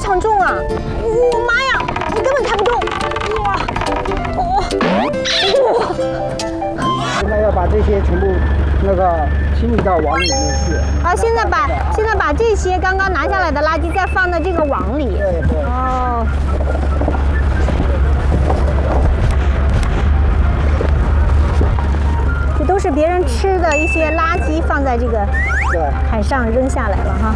常重啊！我妈呀，你根本抬不动！哇， 现在要把这些全部清理到网里面去。 啊，现在把这些刚刚拿下来的垃圾再放到这个网里。 对。 哦。这都是别人吃的一些垃圾，放在这个海上扔下来了哈。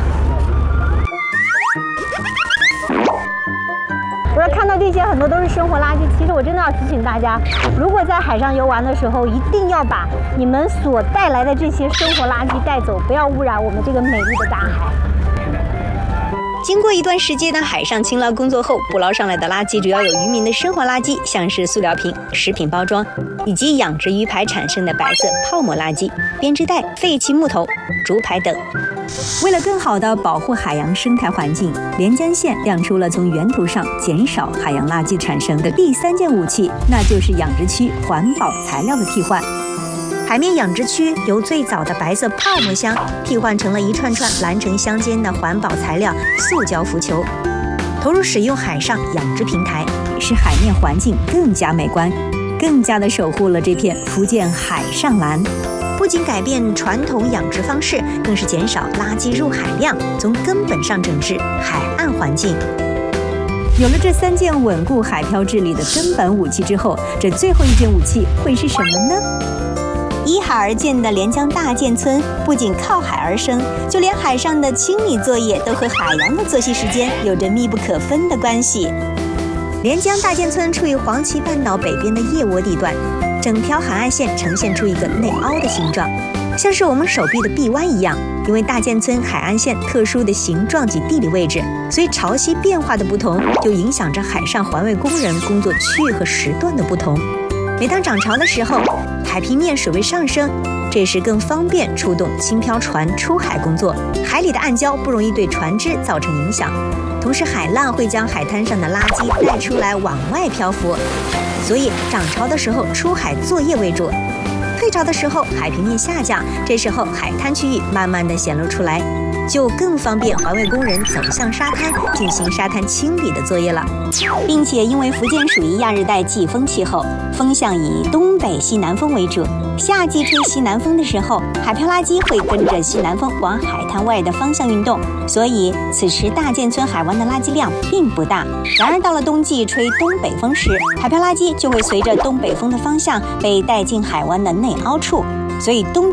我说看到这些很多都是生活垃圾，其实我真的要提醒大家，如果在海上游玩的时候，一定要把你们所带来的这些生活垃圾带走，不要污染我们这个美丽的大海。 经过一段时间的海上清捞工作后，捕捞上来的垃圾主要有渔民的生活垃圾，像是塑料瓶、食品包装，以及养殖鱼排产生的白色泡沫垃圾、编织袋、废弃木头、竹排等。为了更好地保护海洋生态环境，连江县亮出了从源头上减少海洋垃圾产生的第3件武器，那就是养殖区环保材料的替换。海面养殖区由最早的白色泡沫箱替换成了一串串蓝橙相间的环保材料塑胶浮球，投入使用海上养殖平台，使海面环境更加美观，更加的守护了这片福建海上蓝。不仅改变传统养殖方式，更是减少垃圾入海量，从根本上整治海岸环境。有了这3件稳固海漂治理的根本武器之后，这最后一件武器会是什么呢？依海而建的连江大建村不仅靠海而生，就连海上的清理作业都和海洋的作息时间有着密不可分的关系。连江大建村处于黄岐半岛北边的腋窝地段，整条海岸线呈现出一个内凹的形状，像是我们手臂的臂弯一样。因为大建村海岸线特殊的形状及地理位置，所以潮汐变化的不同，就影响着海上环卫工人工作区域和时段的不同。每当涨潮的时候，海平面水位上升，这时更方便出动轻漂船出海工作，海里的暗礁不容易对船只造成影响。同时，海浪会将海滩上的垃圾带出来往外漂浮，所以涨潮的时候出海作业为主，退潮的时候海平面下降，这时候海滩区域慢慢的显露出来，就更方便环卫工人走向沙滩进行沙滩清理的作业了。并且因为福建属于亚热带季风气候，风向以东北西南风为主，夏季吹西南风的时候，海漂垃圾会跟着西南风往海滩外的方向运动，所以此时大建村海湾的垃圾量并不大。然而到了冬季吹东北风时，海漂垃圾就会随着东北风的方向被带进海湾的内凹处，所以东